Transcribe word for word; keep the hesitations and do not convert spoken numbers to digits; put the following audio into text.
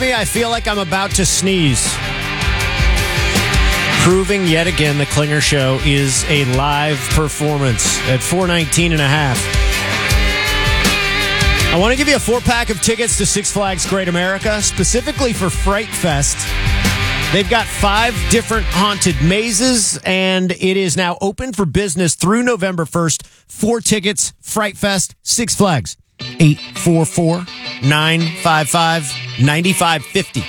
Me, I feel like I'm about to sneeze. Proving yet again the Klinger Show is a live performance at four nineteen and a half. I want to give you a four-pack of tickets to Six Flags Great America, specifically for Fright Fest. They've got five different haunted mazes, and it is now open for business through November first. Four tickets, Fright Fest, Six Flags. eight four four, nine five five, nine five five zero.